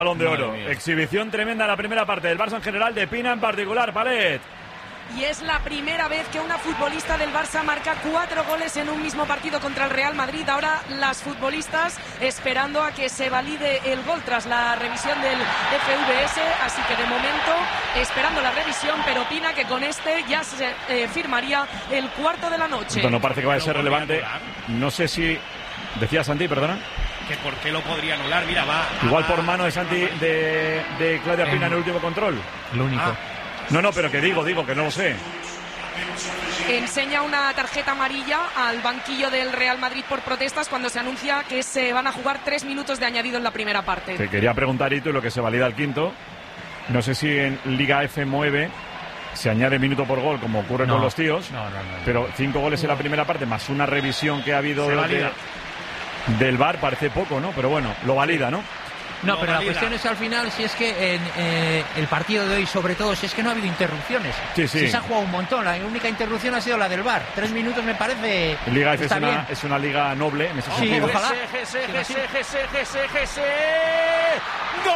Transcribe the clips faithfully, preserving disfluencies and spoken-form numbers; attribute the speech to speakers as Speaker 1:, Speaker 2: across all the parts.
Speaker 1: Balón de oro. Exhibición tremenda en la primera parte del Barça en general, de Pina en particular, Palet.
Speaker 2: Y es la primera vez que una futbolista del Barça marca cuatro goles en un mismo partido contra el Real Madrid. Ahora las futbolistas esperando a que se valide el gol tras la revisión del F V S. Así que de momento esperando la revisión, pero Pina que con este ya se eh, firmaría el cuarto de la noche.
Speaker 1: No parece que vaya a ser relevante. No sé si... Decía Santi, perdona.
Speaker 3: Que por qué lo podría anular, mira, va.
Speaker 1: Igual
Speaker 3: va,
Speaker 1: por mano de Santi, de, de Claudia Pina en el último control.
Speaker 4: Lo único.
Speaker 1: Ah. No, no, pero que digo, digo, que no lo sé.
Speaker 2: Enseña una tarjeta amarilla al banquillo del Real Madrid por protestas cuando se anuncia que se van a jugar tres minutos de añadido en la primera parte.
Speaker 1: Te quería preguntar, y tú, lo que se valida el quinto. No sé si en Liga F nueve se añade minuto por gol, como ocurre
Speaker 4: no,
Speaker 1: con los tíos.
Speaker 4: No, no, no, no.
Speaker 1: Pero cinco goles no. en la primera parte, más una revisión que ha habido de, del V A R, parece poco, ¿no? Pero bueno, lo valida, ¿no?
Speaker 4: No,
Speaker 3: no
Speaker 4: pero
Speaker 3: valida.
Speaker 4: La cuestión es al final, si es que en eh, el partido de hoy, sobre todo, si es que no ha habido interrupciones.
Speaker 1: Sí, sí.
Speaker 4: Si se ha jugado un montón, la única interrupción ha sido la del V A R. Tres minutos me parece.
Speaker 1: Liga F
Speaker 4: está
Speaker 1: es, una, es una liga noble en ese
Speaker 4: sí,
Speaker 1: sentido.
Speaker 4: ojalá.
Speaker 3: G C, G C, G C, G C, G C. ¡Gol!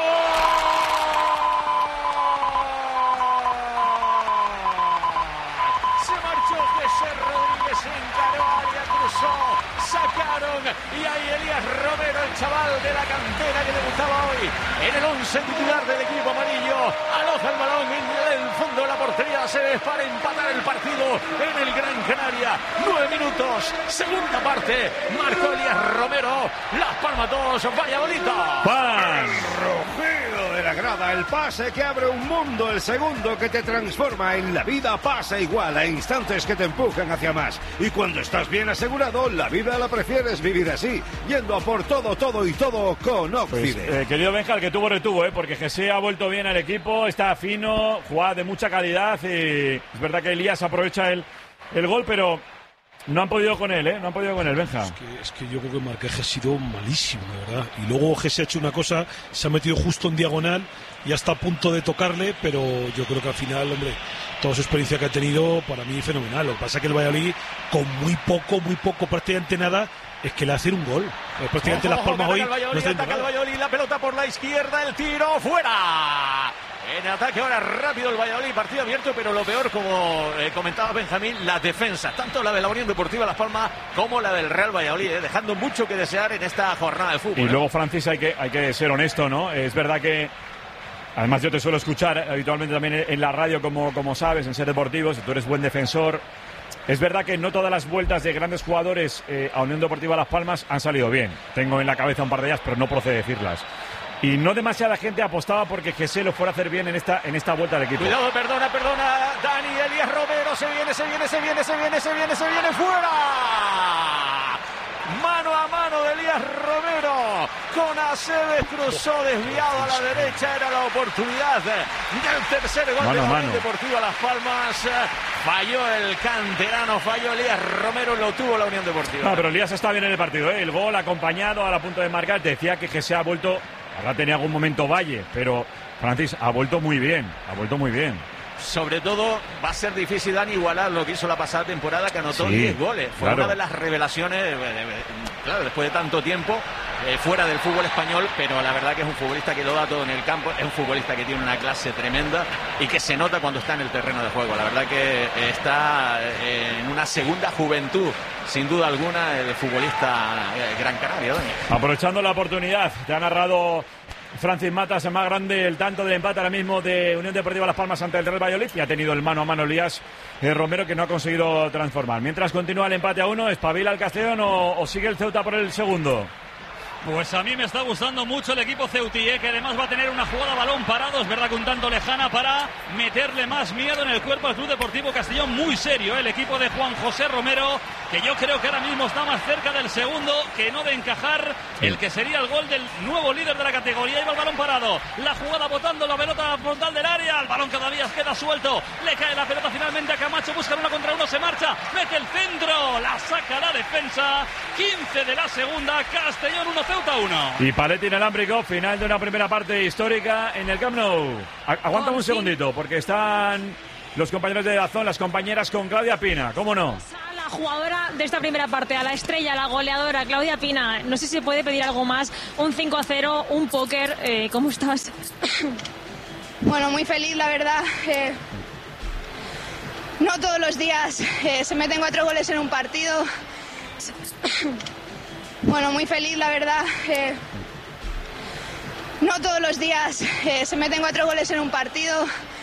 Speaker 3: Se marchó José Rodríguez, encaró a área, cruzó, sacaron y ahí Elías Romero, el chaval de la cantera que debutaba hoy en el once titular del equipo amarillo, aloja el balón en el fondo de la portería, se ve para empatar el partido en el Gran Canaria. Nueve minutos, segunda parte, marcó Elías Romero, Las Palmas dos, Valladolid.
Speaker 1: ¡Pan!
Speaker 5: Rugido de la grada, el pase que abre un mundo, el segundo que te transforma en la vida, pasa igual a instantes que te empujan hacia más. Y cuando estás bien asegurado, la vida la prefieres vivir así, yendo a por todo, todo y todo con Oxide.
Speaker 1: Pues, eh, querido Benja, el que tuvo retuvo, ¿eh? Porque Jesse ha vuelto bien al equipo, está fino, juega de mucha calidad y es verdad que Elías aprovecha el, el gol, pero no han podido con él, ¿eh? No han podido con él, Benja.
Speaker 6: Es que, es que yo creo que el marcaje ha sido malísimo, de verdad. Y luego Jesse ha hecho una cosa, se ha metido justo en diagonal y ya está a punto de tocarle, pero yo creo que al final, hombre, toda su experiencia que ha tenido, para mí fenomenal. Lo que pasa es que el Valladolid, con muy poco, muy poco, prácticamente nada, es que le hace un gol. Prácticamente Las Palmas hoy...
Speaker 3: Valladolid, ataca el Valladolid, la pelota por la izquierda, el tiro, fuera. En ataque ahora rápido el Valladolid, partido abierto, pero lo peor, como eh, comentaba Benjamín, la defensa, tanto la de la Unión Deportiva Las Palmas como la del Real Valladolid, eh, dejando mucho que desear en esta jornada de fútbol.
Speaker 1: Y
Speaker 3: eh.
Speaker 1: luego, Francis, hay que, hay que ser honesto, ¿no? Es verdad que, además yo te suelo escuchar habitualmente también en la radio, como, como sabes, en Ser Deportivos, tú eres buen defensor. Es verdad que no todas las vueltas de grandes jugadores eh, a Unión Deportiva Las Palmas han salido bien. Tengo en la cabeza un par de ellas, pero no procede decirlas. Y no demasiada gente apostaba porque Jesse lo fuera a hacer bien en esta, en esta vuelta al equipo.
Speaker 3: Cuidado, perdona, perdona, Dani, Elías Romero, se viene, se viene, se viene, se viene, se viene, se viene, fuera. Mano a mano de Elías Romero con Aceves, cruzó desviado a la derecha, era la oportunidad del tercer gol
Speaker 1: mano
Speaker 3: de la
Speaker 1: mano.
Speaker 3: Unión Deportiva Las Palmas. Falló el canterano, falló Elías Romero, lo tuvo la Unión Deportiva.
Speaker 1: No, pero Elías está bien en el partido, ¿eh? El gol acompañado a la punto de marcar. Te decía que Jesse ha vuelto, ahora tenía algún momento Valle, pero Francis ha vuelto muy bien, ha vuelto muy bien.
Speaker 3: Sobre todo va a ser difícil, Dani, igualar lo que hizo la pasada temporada, que anotó
Speaker 1: sí,
Speaker 3: diez goles. Fue
Speaker 1: claro.
Speaker 3: una de las revelaciones, eh, claro, después de tanto tiempo eh, fuera del fútbol español, pero la verdad que es un futbolista que lo da todo en el campo, es un futbolista que tiene una clase tremenda y que se nota cuando está en el terreno de juego. La verdad que eh, está eh, en una segunda juventud, sin duda alguna, el futbolista eh, Gran Canaria, Dani.
Speaker 1: Aprovechando la oportunidad, te ha narrado Francis Matas, el más grande, el tanto del empate ahora mismo de Unión Deportiva Las Palmas ante el Real Valladolid, y ha tenido el mano a mano Elías eh, Romero, que no ha conseguido transformar. Mientras continúa el empate a uno, ¿espabila el Castellón o, o sigue el Ceuta por el segundo?
Speaker 7: Pues a mí me está gustando mucho el equipo ceutí, ¿eh? Que además va a tener una jugada a balón parado, es verdad que un tanto lejana, para meterle más miedo en el cuerpo al Club Deportivo Castellón. Muy serio, ¿eh? El equipo de Juan José Romero, que yo creo que ahora mismo está más cerca del segundo que no de encajar el que sería el gol del nuevo líder de la categoría. Iba el balón parado, la jugada botando la pelota frontal del área, el balón todavía queda suelto, le cae la pelota finalmente a Camacho, busca uno contra uno, se marcha, mete el centro, la saca la defensa. Quince de la segunda, Castellón uno, Ceuta uno.
Speaker 1: Y Paletti inalámbrico, final de una primera parte histórica en el Camp Nou. Aguántame un segundito, porque están los compañeros de Dazón, las compañeras con Claudia Pina, ¿cómo no?
Speaker 8: la jugadora de esta primera parte, a la estrella, a la goleadora, Claudia Pina. No sé si se puede pedir algo más, un cinco a cero, un póker. Eh, ¿Cómo estás?
Speaker 9: Bueno, muy feliz, la verdad. Eh, no todos los días eh, se meten cuatro goles en un partido. Bueno, muy feliz, la verdad. Eh, no todos los días eh, se meten cuatro goles en un partido.